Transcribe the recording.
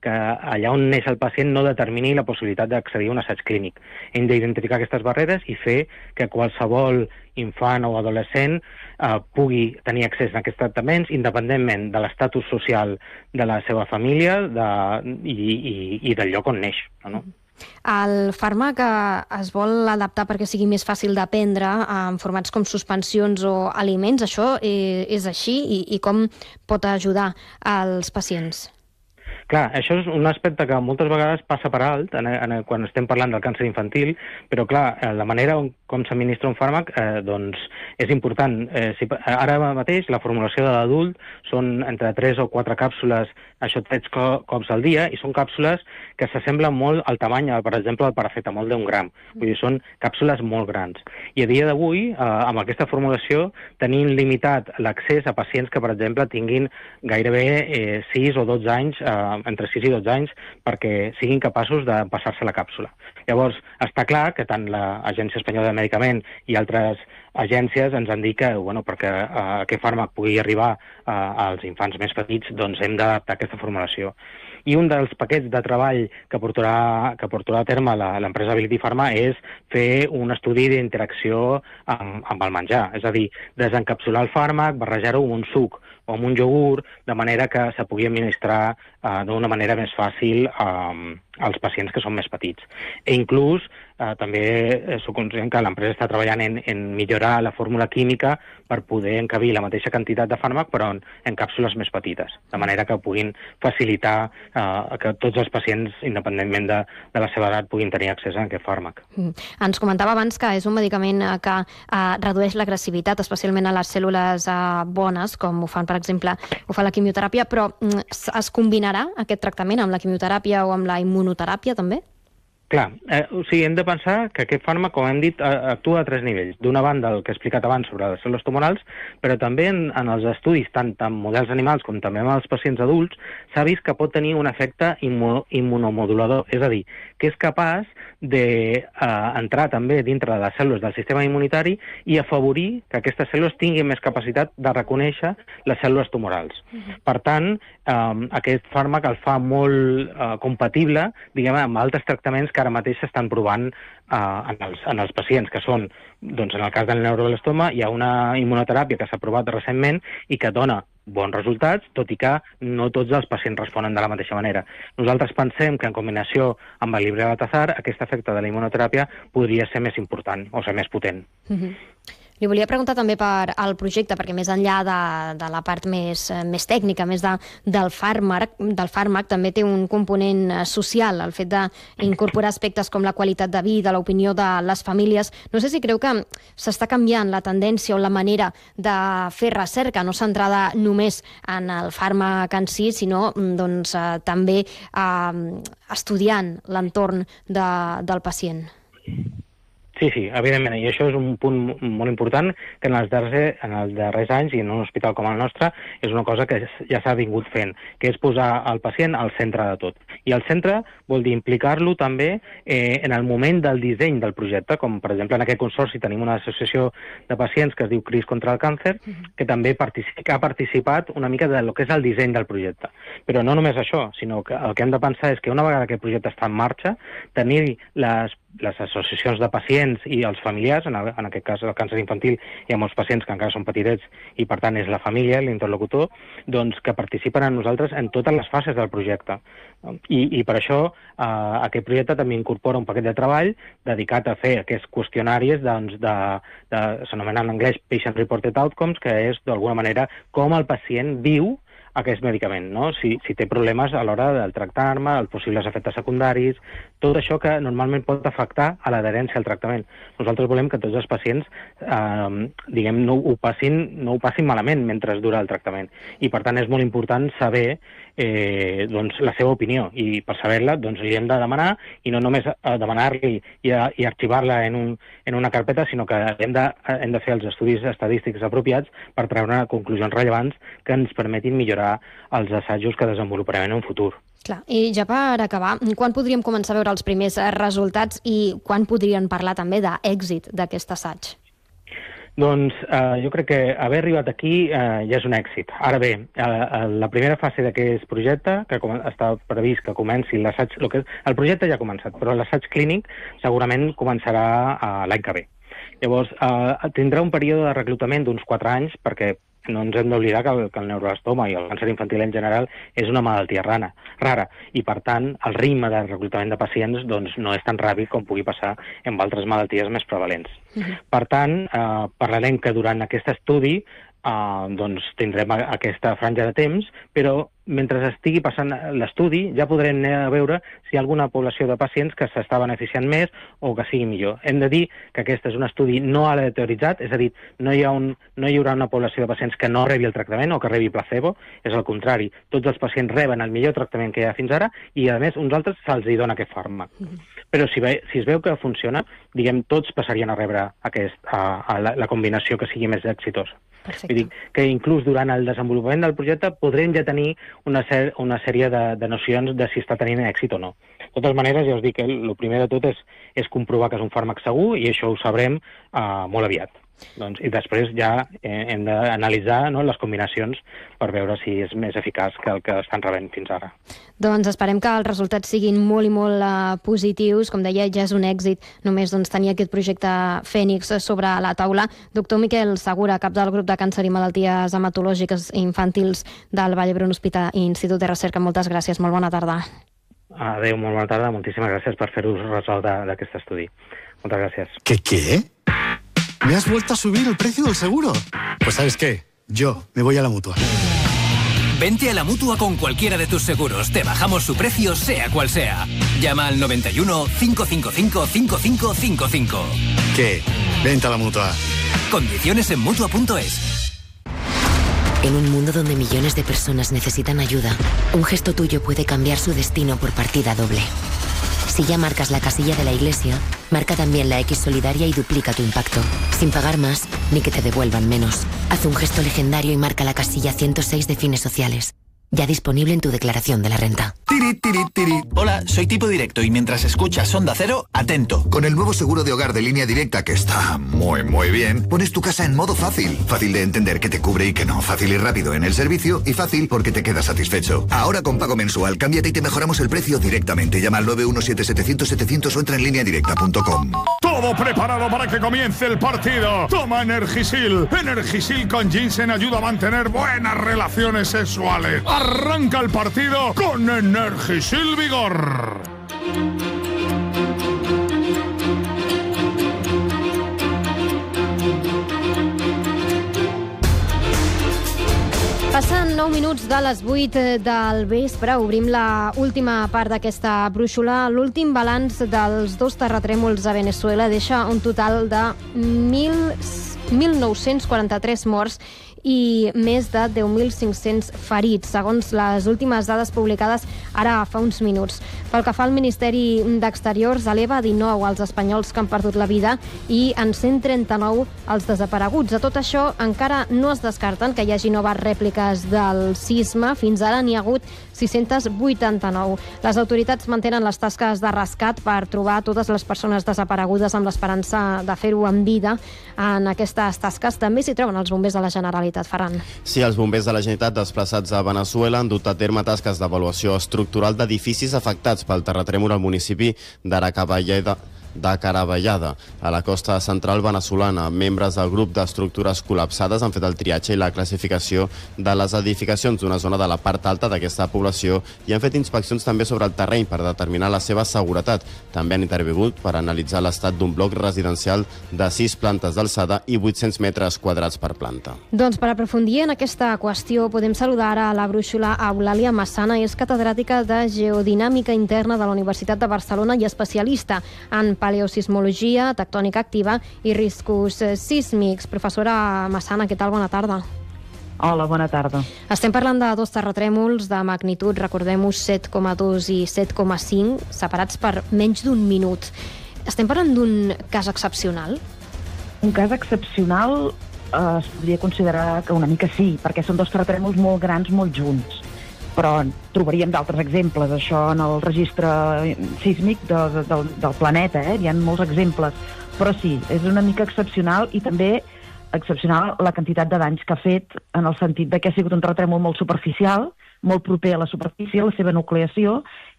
que allà on neix el pacient no determini la possibilitat d'accedir a un assaig clínic. Hem d'identificar aquestes barreres i fer que qualsevol infant o adolescent pugui tenir accés a aquests tractaments independentment de l'estatus social de la seva família i del lloc on neix, no? El fàrmac es vol adaptar perquè sigui més fàcil de prendre en formats com suspensions o aliments. Això és així i com pot ajudar als pacients? Clar, això és un aspecte que moltes vegades passa per alt quan estem parlant del càncer infantil, però clar, la manera com s'administra un fàrmac doncs és important. Ara mateix la formulació de l'adult són entre 3 o 4 càpsules, això 3 cops al dia, i són càpsules que s'assemblen molt al tamany, per exemple, del paracetamol d'1 gram. Vull dir, són càpsules molt grans. I a dia d'avui, amb aquesta formulació, tenim limitat l'accés a pacients que, per exemple, tinguin gairebé 6 o 12 anys, entre 6 i 12 anys, perquè siguin capaços de passar-se la càpsula. Llavors, està clar que tant l'Agència Espanyola de Medicament i altres agències ens han dit que, perquè aquest fàrmac pugui arribar als infants més petits, doncs hem d'adaptar aquesta formulació. I un dels paquets de treball que portarà a terme l'empresa Ability Pharma és fer un estudi d'interacció amb el menjar, és a dir, desencapsular el fàrmac, barrejar-ho amb un suc o amb un iogurt, de manera que se pugui administrar d'una manera més fàcil als pacients que són més petits. I inclús també soc conscient que l'empresa està treballant en millorar la fórmula química per poder encabir la mateixa quantitat de fàrmac però en càpsules més petites, de manera que puguin facilitar que tots els pacients, independentment de la seva edat, puguin tenir accés a aquest fàrmac. Ens comentava abans que és un medicament que redueix l'agressivitat, especialment a les cèl·lules bones, com ho fan, per exemple, ho fa la quimioteràpia, però es combinarà aquest tractament amb la quimioteràpia o amb la immunoteràpia, també? Clar, hem de pensar que aquest fàrmac, com hem dit, actua a 3 nivells. D'una banda, el que he explicat abans sobre les cèl·lules tumorals, però també en els estudis, tant en models animals com també en els pacients adults, s'ha vist que pot tenir un efecte immunomodulador, és a dir, que és capaç d'entrar també dintre de les cèl·lules del sistema immunitari i afavorir que aquestes cèl·lules tinguin més capacitat de reconèixer les cèl·lules tumorals. Per tant, aquest fàrmac el fa molt compatible, diguem, amb altres tractaments que ara mateix s'estan provant en els pacients, que són, doncs, en el cas del neuroblastoma, hi ha una immunoteràpia que s'ha provat recentment i que dona bons resultats, tot i que no tots els pacients responen de la mateixa manera. Nosaltres pensem que en combinació amb el Librela-Tazar aquest efecte de la immunoteràpia podria ser més important o ser més potent. Li volia preguntar també per al projecte, perquè més enllà de la part més tècnica, més del fàrmac, també té un component social, el fet d'incorporar aspectes com la qualitat de vida, l'opinió de les famílies. No sé si creu que s'està canviant la tendència o la manera de fer recerca, no centrada només en el fàrmac en si, sinó doncs, també estudiant l'entorn del pacient. Sí, evidentment, i això és un punt molt important que en els darrers anys i en un hospital com el nostre és una cosa que ja s'ha vingut fent, que és posar el pacient al centre de tot. I al centre vol dir implicar-lo també en el moment del disseny del projecte, com per exemple en aquest consorci tenim una associació de pacients que es diu CRIS contra el càncer, que també ha participat una mica del que és el disseny del projecte. Però no només això, sinó que el que hem de pensar és que una vegada aquest projecte està en marxa, tenir les associacions de pacients i els familiars, en aquest cas el càncer infantil hi ha molts pacients que encara són petitets i per tant és la família, l'interlocutor, doncs que participen amb nosaltres en totes les fases del projecte. I per això aquest projecte també incorpora un paquet de treball dedicat a fer aquests qüestionaris, doncs, s'anomena en anglès Patient Reported Outcomes, que és d'alguna manera com el pacient viu aquest medicament, no? Si té problemes a l'hora del tractar-me, els possibles efectes secundaris, tot això que normalment pot afectar a l'adherència al tractament. Nosaltres volem que tots els pacients no ho passin malament mentre dura el tractament. I per tant és molt important saber la seva opinió, i per saber-la li hem de demanar, i no només demanar-li i arxivar-la en una carpeta, sinó que hem de fer els estudis estadístics apropiats per treure conclusions rellevants que ens permetin millorar els assajos que desenvoluparem en un futur. Clar, i ja per acabar, quan podríem començar a veure els primers resultats i quan podrien parlar també d'èxit d'aquest assaig? Doncs jo crec que haver arribat aquí ja és un èxit. Ara bé, la primera fase d'aquest projecte, que està previst que comenci l'assaig... El projecte ja ha començat, però l'assaig clínic segurament començarà l'any que ve. Llavors, tindrà un període de reclutament d'uns 4 anys, perquè no ens hem d'oblidar que el neuroblastoma i el càncer infantil en general és una malaltia rara, i per tant el ritme de reclutament de pacients doncs, no és tan ràpid com pugui passar amb altres malalties més prevalents. Per tant, parlarem que durant aquest estudi doncs tindrem aquesta franja de temps, però mentre estigui passant l'estudi ja podrem anar a veure si hi ha alguna població de pacients que s'està beneficiant més o que sigui millor. Hem de dir que aquest és un estudi no aleatoritzat, és a dir, no hi haurà una població de pacients que no rebi el tractament o que rebi placebo, és el contrari. Tots els pacients reben el millor tractament que hi ha fins ara i, a més, uns altres se'ls dona aquest fàrmac. Però si es veu que funciona, tots passarien a rebre la combinació que sigui més exitosa. Vull dir que inclús durant el desenvolupament del projecte podrem ja tenir una sèrie de nocions de si està tenint èxit o no. De totes maneres, ja us dic que el primer de tot és comprovar que és un fàrmac segur i això ho sabrem molt aviat. I després ja hem d'analitzar les combinacions per veure si és més eficaç que el que estan rebent fins ara. Doncs esperem que els resultats siguin molt i molt positius. Com deia, ja és un èxit només tenir aquest projecte Fènix sobre la taula. Doctor Miquel Segura, cap del grup de càncer i malalties hematològiques infantils del Vall d'Hebron Hospital i Institut de Recerca, moltes gràcies. Molt bona tarda. Adéu, molt bona tarda. Moltíssimes gràcies per fer-vos ressò d'aquest estudi. Moltes gràcies. ¿Qué? ¿Me has vuelto a subir el precio del seguro? Pues ¿sabes qué? Yo me voy a la Mutua. Vente a la Mutua con cualquiera de tus seguros. Te bajamos su precio, sea cual sea. Llama al 91 555 5555. ¿Qué? Vente a la Mutua. Condiciones en Mutua.es. En un mundo donde millones de personas necesitan ayuda, un gesto tuyo puede cambiar su destino por partida doble. Si ya marcas la casilla de la iglesia, marca también la X solidaria y duplica tu impacto, sin pagar más ni que te devuelvan menos. Haz un gesto legendario y marca la casilla 106 de Fines Sociales. Ya disponible en tu declaración de la renta. Tiri, tiri, tiri. Hola, soy Tipo Directo y mientras escuchas Onda Cero, atento. Con el nuevo seguro de hogar de Línea Directa, que está muy bien, pones tu casa en modo fácil. Fácil de entender que te cubre y que no. Fácil y rápido en el servicio y fácil porque te quedas satisfecho. Ahora con pago mensual, cámbiate y te mejoramos el precio directamente. Llama al 917-700-700 o entra en lineadirecta.com. Todo preparado para que comience el partido. Toma Energisil. Energisil con ginseng ayuda a mantener buenas relaciones sexuales. Arranca el partido con Energisil Vigor. Passen 9 minuts de les 8 del vespre. Obrim la última part d'aquesta brúixola. L'últim balanç dels 2 terratrèmols a Veneçuela deixa un total de 1.943 morts i més de 10.500 ferits, segons les últimes dades publicades ara fa uns minuts. Pel que fa al Ministeri d'Exteriors, eleva a 19 els espanyols que han perdut la vida i en 139 els desapareguts. A tot això, encara no es descarten que hi hagi noves rèpliques del sisme. Fins ara n'hi ha hagut 689. Les autoritats mantenen les tasques de rescat per trobar totes les persones desaparegudes amb l'esperança de fer-ho en vida. En aquestes tasques també s'hi troben els bombers de la Generalitat. Ferran. Sí, els bombers de la Generalitat desplaçats a Veneçuela han dut a terme tasques d'avaluació estructural d'edificis afectats pel terratrèmol al municipi d'Acaravallada, a la costa central veneçolana. Membres del grup d'estructures col·lapsades han fet el triatge i la classificació de les edificacions d'una zona de la part alta d'aquesta població i han fet inspeccions també sobre el terreny per determinar la seva seguretat. També han intervingut per analitzar l'estat d'un bloc residencial de 6 plantes d'alçada i 800 metres quadrats per planta. Doncs per aprofundir en aquesta qüestió podem saludar a la brúixola a Eulàlia Massana, és catedràtica de Geodinàmica Interna de la Universitat de Barcelona i especialista en paleosismologia, tectònica activa i riscos sísmics. Professora Massana, què tal? Bona tarda. Hola, bona tarda. Estem parlant de 2 terratrèmols de magnitud, recordem-ho, 7,2 i 7,5, separats per menys d'1 minut. Estem parlant d'un cas excepcional? Un cas excepcional es podria considerar que una mica sí, perquè són 2 terratrèmols molt grans, molt junts. Però trobaríem d'altres exemples, això en el registre sísmic del planeta, hi ha molts exemples. Però sí, és una mica excepcional i també excepcional la quantitat de danys que ha fet, en el sentit de que ha sigut un terratrèmol molt superficial, molt proper a la superfície, a la seva nucleació,